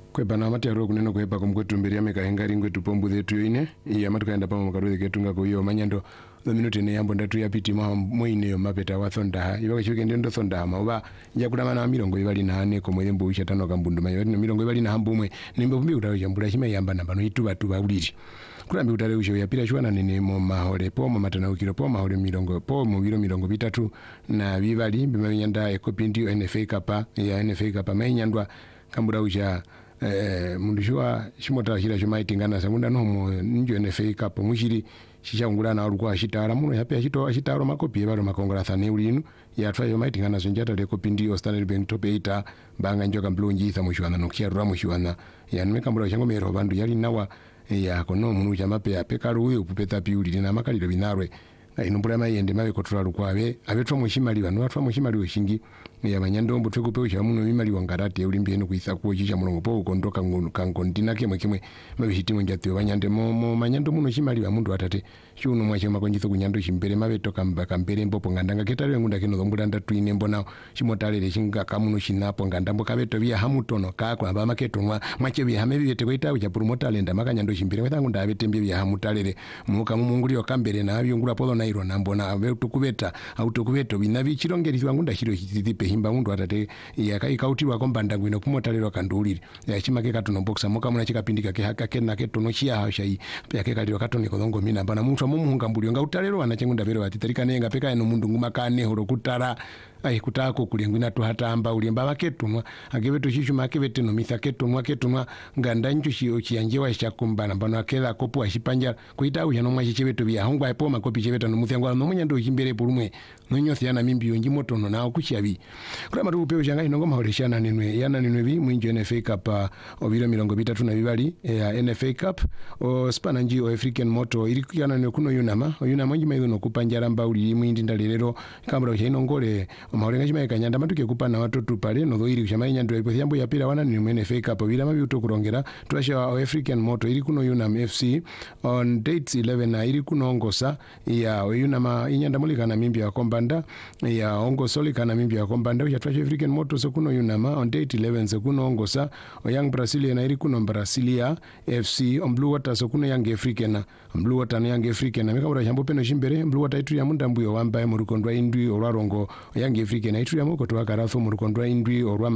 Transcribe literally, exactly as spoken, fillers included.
Kwepa na amati aro kuneno kwepa kumkwetu mberi ya meka hengari ngwetu pombu dhetu yoine iya amatu kaenda pama makaruwe ketunga kuhiyo manyando the minute ne yambo ndatu ya piti mwa moine yo mapeta wa thonda iba kachiweke ndendo thonda ma uba yakudama na mirongo ibali na ane ko mwembo usha tano kambundu mayo no mirongo ibali na hambumwe nimbe bumbi utayo jambula chima yamba namba no ituba tuba uliri kurambi utale usho ya pira shwana nene mo mahole po mo matana ukiro po mahole mirongo po mo biro mirongo bitatu na bibali bimanyanda ekopindi N F A kapa ya N F A kapa mainyandwa kambura usha eh mundu shwa shimota shira shimaitingana samunda no mo njo N F A cup mushiri shishangula na alikuwa shitara muno yapi ashito shitaro makopi baro makongora thane ulinu ya twa yo maitingana zonjata le kopi ndi Standard Bank top eight banga njoka mblonji itha mushwana no kya mushwana ya nimeka mbura shango mero bandu yali nawa ya kono munu chamape apekaru uyo kupeta piuli na makaliro binarwe inombura mayende mabe kotura lukwabe abetwa mushimali bano atwa mushimali oshingi ya manyando mbu twekupe ucha muno mimali wangarati ulimbi eno kuitha kuo chisha mulongo po ukondoka ngonu kankondina kemwe kemwe mabe hitimo njatwe banyande mo, mo manyando muno shimali ba mundu atate shuno mwache makonjitho kunyando shimbere mabe toka mbaka mbere mbopo ngandanga ketale ngunda kino zombula ndatwine mbona shimotalele shinga kamuno shinapo ngandambo kabeto bya hamutono kako aba maketo mwa mwache bya hamebi bete koita ucha promotale nda makanyando shimbere wetha ngunda abete mbye bya hamutalele muka mumungulio kambere na abyongula polo na iro nambona abetukubeta autokubeto binabi chirongerizwa ngunda shiro chitipe himba mundu atate yakaikautirwa kombanda ngwino kumotalelwa kandulire yachimake katono boxa moka muna chikapindika ke haka kena ketono chia hashai yake kaliro katoni kodongo mina bana muntu amumunga mbulyo ngautalelwa anachengunda vero atitarika nenga peka eno mundu ngumakane horo kutara ai kutako kulengwina tu hata amba uliemba maketunwa akebeto shishuma akebete no mitha ketunwa ketunwa nganda ncho shi chianjewa shakumbana bana akela kopo ashipanja kuita uya no mwashi chebeto bya hongwa epo makopi chebeta no muthangwa no munya ndo chimbere pulumwe nonyo thiana mimbi yonji motono na kushabi kula matu upeo shanga inongo mahoreshana ninwe yana ninwe bi mwinjo N F A Cup obiro mirongo bitatu na bibali ya N F A Cup o spana nji o African Moto iri yana ne kuno yunama yunama nji mayizo no kupanjara mbauli mwindi ndalelero kambra cha inongole mahorenga chima ikanyanda matuke kupana watoto pale no dhoiri kushamanya ndo ipo yambo ya pira wana ni N F A Cup bila mabi utokurongera twasha o African Moto iri kuno yunama F C on dates eleven na iri kuno ongosa ya yunama inyanda mulika na mimbi ya kombanda ya ongosoli kana mimbi ya kombanda ya twasha African Moto so kuno yunama on date eleven so kuno ongosa o Young Brasilia na iri kuno Brasilia F C on Blue Water so kuno Young African na Blue Water na Young African na mekabura jambo peno shimbere Blue Water itu ya mundambuyo wamba ya murukondwa indwi orwarongo Young African na itu ya moko twakaratho murukondwa indwi orwa